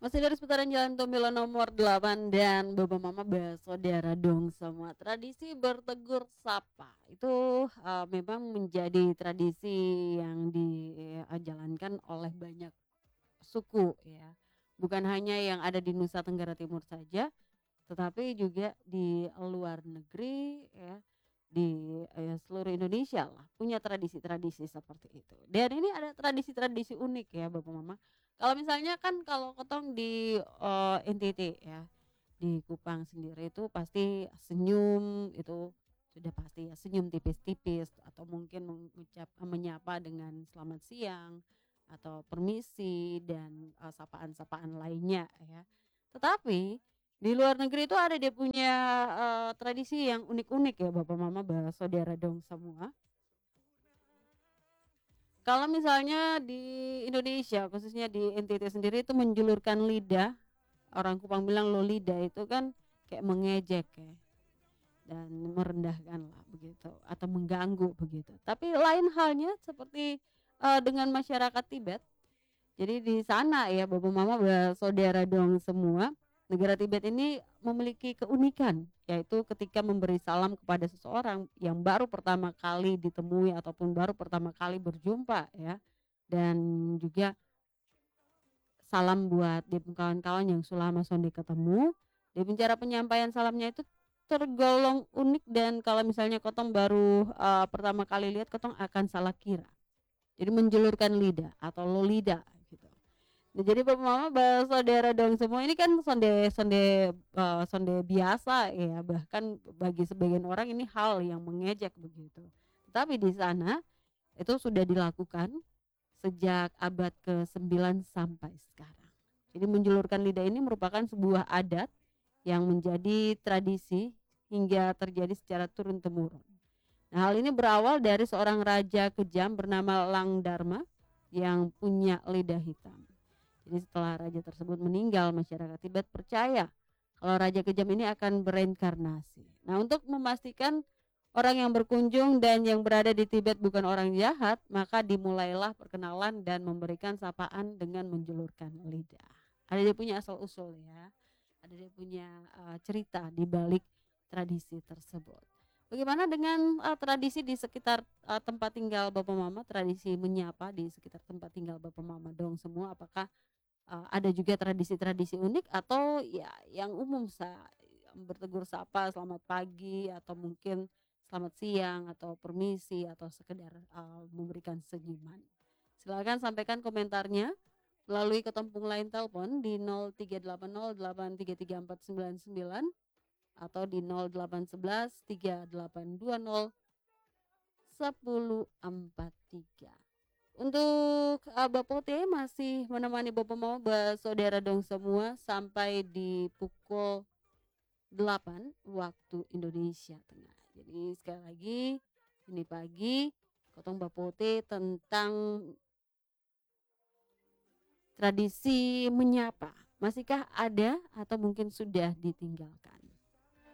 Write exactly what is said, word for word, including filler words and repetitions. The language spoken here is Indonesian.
Masih dari seputaran Jalan Tomila nomor delapan dan Bapak Mama bersaudara dong semua. Tradisi bertegur sapa itu uh, memang menjadi tradisi yang dijalankan oleh banyak suku ya. Bukan hanya yang ada di Nusa Tenggara Timur saja, tetapi juga di luar negeri ya, di eh, seluruh Indonesia lah punya tradisi-tradisi seperti itu. Dan ini ada tradisi-tradisi unik ya Bapak Mama. Kalau misalnya kan kalau ketong di uh, N T T ya, di Kupang sendiri itu pasti senyum itu sudah pasti ya, senyum tipis-tipis atau mungkin mengucap menyapa dengan selamat siang atau permisi dan uh, sapaan-sapaan lainnya ya. Tetapi di luar negeri itu ada dia punya uh, tradisi yang unik-unik ya Bapak Mama saudara dong semua. Kalau misalnya di Indonesia khususnya di N T T sendiri itu menjulurkan lidah, orang Kupang bilang lo lidah itu kan kayak mengejek ya dan merendahkan lah begitu atau mengganggu begitu. Tapi lain halnya seperti uh, dengan masyarakat Tibet. Jadi di sana ya Bapak Mama saudara dong semua, negara Tibet ini memiliki keunikan yaitu ketika memberi salam kepada seseorang yang baru pertama kali ditemui ataupun baru pertama kali berjumpa ya. Dan juga salam buat di kawan-kawan yang sulama sonde ketemu. Di cara penyampaian salamnya itu tergolong unik dan kalau misalnya kotong baru uh, pertama kali lihat kotong akan salah kira. Jadi menjulurkan lidah atau lolida gitu. Nah, jadi Bapak Mama saudara dong semua ini kan sonde sonde uh, sonde biasa ya, bahkan bagi sebagian orang ini hal yang mengejek begitu. Tapi di sana itu sudah dilakukan sejak abad ke sembilan sampai sekarang. Jadi menjulurkan lidah ini merupakan sebuah adat yang menjadi tradisi hingga terjadi secara turun temurun. Nah, hal ini berawal dari seorang raja kejam bernama Lang Dharma yang punya lidah hitam. Jadi setelah raja tersebut meninggal, masyarakat Tibet percaya kalau raja kejam ini akan bereinkarnasi. Nah, untuk memastikan orang yang berkunjung dan yang berada di Tibet bukan orang jahat, maka dimulailah perkenalan dan memberikan sapaan dengan menjulurkan lidah. Ada dia punya asal usul ya, ada dia punya uh, cerita di balik tradisi tersebut. Bagaimana dengan uh, tradisi di sekitar uh, tempat tinggal Bapak Mama, tradisi menyapa di sekitar tempat tinggal Bapak Mama dong semua, apakah uh, ada juga tradisi-tradisi unik atau ya yang umum sa bertegur sapa selamat pagi atau mungkin selamat siang atau permisi atau sekedar uh, memberikan senyuman. Silakan sampaikan komentarnya melalui ketempung line telepon di nol tiga delapan nol delapan tiga tiga empat sembilan sembilan atau di nol delapan satu satu tiga delapan dua nol satu empat tiga. Untuk uh, Bapak T masih menemani Bapak Mama saudara dong semua sampai di pukul delapan waktu Indonesia Tengah. Jadi sekali lagi ini pagi Kotong Bapak T tentang tradisi menyapa. Masihkah ada atau mungkin sudah ditinggalkan?